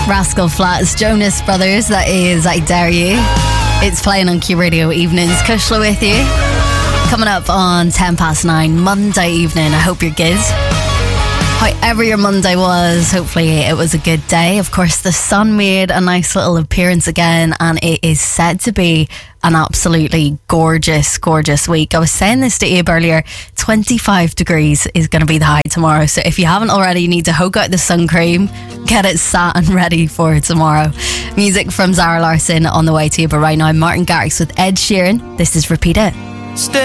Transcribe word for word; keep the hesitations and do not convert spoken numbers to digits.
Rascal Flatts, Jonas Brothers, that is I Dare You. It's playing on Q Radio Evenings. Kushla with you. Coming up on ten past nine, Monday evening. I hope you're good. However your Monday was, hopefully it was a good day. Of course, the sun made a nice little appearance again, and it is said to be an absolutely gorgeous, gorgeous week. I was saying this to Abe earlier, twenty-five degrees is going to be the high tomorrow. So if you haven't already, you need to hook out the sun cream, get it sat and ready for tomorrow. Music from Zara Larsson on the way to you, but right now, Martin Garrix with Ed Sheeran. This is Repeat It. Stay